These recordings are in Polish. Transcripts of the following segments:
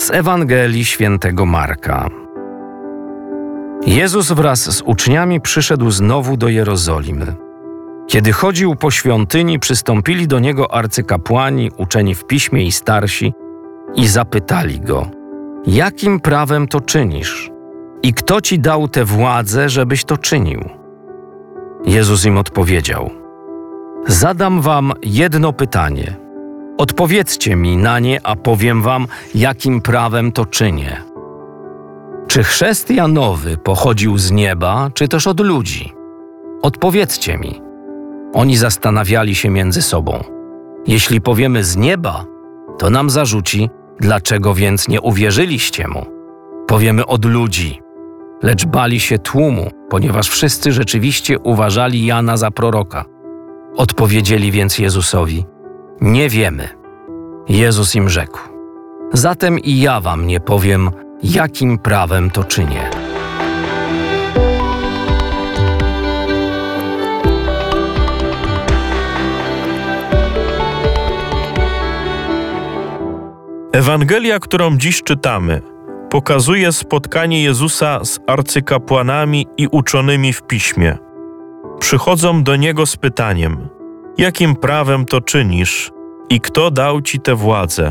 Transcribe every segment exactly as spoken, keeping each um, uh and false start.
Z Ewangelii Świętego Marka. Jezus wraz z uczniami przyszedł znowu do Jerozolimy. Kiedy chodził po świątyni, przystąpili do Niego arcykapłani, uczeni w piśmie i starsi i zapytali Go: jakim prawem to czynisz? I kto Ci dał tę władzę, żebyś to czynił? Jezus im odpowiedział: zadam wam jedno pytanie. Odpowiedzcie mi na nie, a powiem wam, jakim prawem to czynię. Czy chrzest Janowy pochodził z nieba, czy też od ludzi? Odpowiedzcie mi. Oni zastanawiali się między sobą. Jeśli powiemy z nieba, to nam zarzuci, dlaczego więc nie uwierzyliście mu. Powiemy od ludzi. Lecz bali się tłumu, ponieważ wszyscy rzeczywiście uważali Jana za proroka. Odpowiedzieli więc Jezusowi: nie wiemy. Jezus im rzekł: zatem i ja wam nie powiem, jakim prawem to czynię. Ewangelia, którą dziś czytamy, pokazuje spotkanie Jezusa z arcykapłanami i uczonymi w piśmie. Przychodzą do Niego z pytaniem: jakim prawem to czynisz i kto dał Ci tę władzę?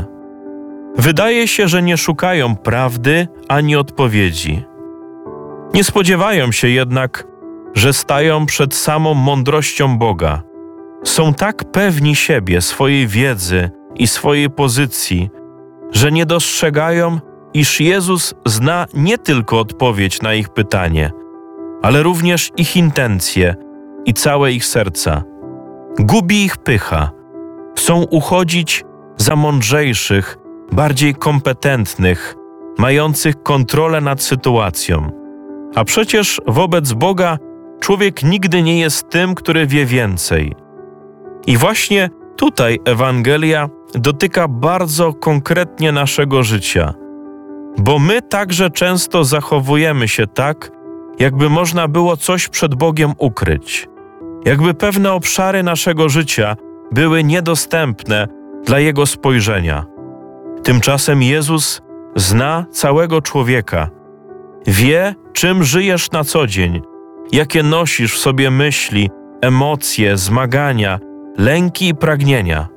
Wydaje się, że nie szukają prawdy ani odpowiedzi. Nie spodziewają się jednak, że stają przed samą mądrością Boga. Są tak pewni siebie, swojej wiedzy i swojej pozycji, że nie dostrzegają, iż Jezus zna nie tylko odpowiedź na ich pytanie, ale również ich intencje i całe ich serca. Gubi ich pycha. Chcą uchodzić za mądrzejszych, bardziej kompetentnych, mających kontrolę nad sytuacją. A przecież wobec Boga człowiek nigdy nie jest tym, który wie więcej. I właśnie tutaj Ewangelia dotyka bardzo konkretnie naszego życia, bo my także często zachowujemy się tak, jakby można było coś przed Bogiem ukryć, jakby pewne obszary naszego życia były niedostępne dla Jego spojrzenia. Tymczasem Jezus zna całego człowieka, wie, czym żyjesz na co dzień, jakie nosisz w sobie myśli, emocje, zmagania, lęki i pragnienia.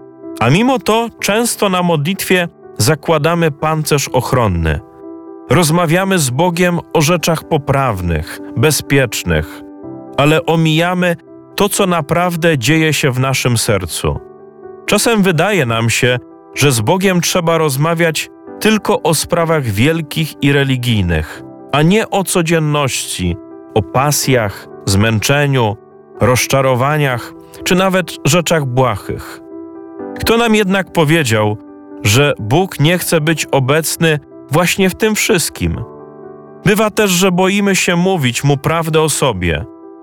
A mimo to często na modlitwie zakładamy pancerz ochronny. Rozmawiamy z Bogiem o rzeczach poprawnych, bezpiecznych, ale omijamy to, co naprawdę dzieje się w naszym sercu. Czasem wydaje nam się, że z Bogiem trzeba rozmawiać tylko o sprawach wielkich i religijnych, a nie o codzienności, o pasjach, zmęczeniu, rozczarowaniach, czy nawet rzeczach błahych. Kto nam jednak powiedział, że Bóg nie chce być obecny właśnie w tym wszystkim? Bywa też, że boimy się mówić Mu prawdę o sobie.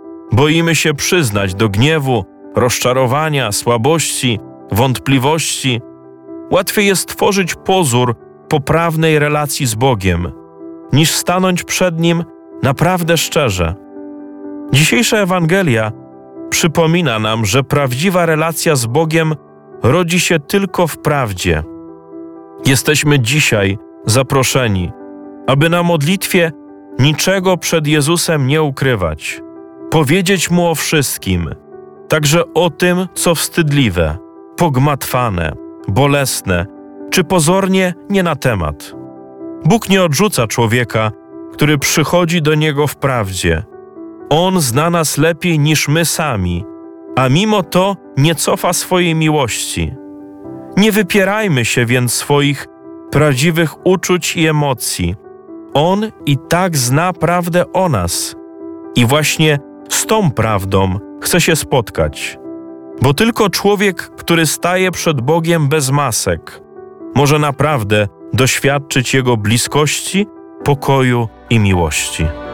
Boimy się przyznać do gniewu, rozczarowania, słabości, wątpliwości. Łatwiej jest tworzyć pozór poprawnej relacji z Bogiem, niż stanąć przed Nim naprawdę szczerze. Dzisiejsza Ewangelia przypomina nam, że prawdziwa relacja z Bogiem rodzi się tylko w prawdzie. Jesteśmy dzisiaj zaproszeni, aby na modlitwie niczego przed Jezusem nie ukrywać, powiedzieć Mu o wszystkim, także o tym, co wstydliwe, pogmatwane, bolesne, czy pozornie nie na temat. Bóg nie odrzuca człowieka, który przychodzi do Niego w prawdzie. On zna nas lepiej niż my sami, a mimo to nie cofa swojej miłości. Nie wypierajmy się więc swoich prawdziwych uczuć i emocji. On i tak zna prawdę o nas. I właśnie z tą prawdą chce się spotkać. Bo tylko człowiek, który staje przed Bogiem bez masek, może naprawdę doświadczyć Jego bliskości, pokoju i miłości.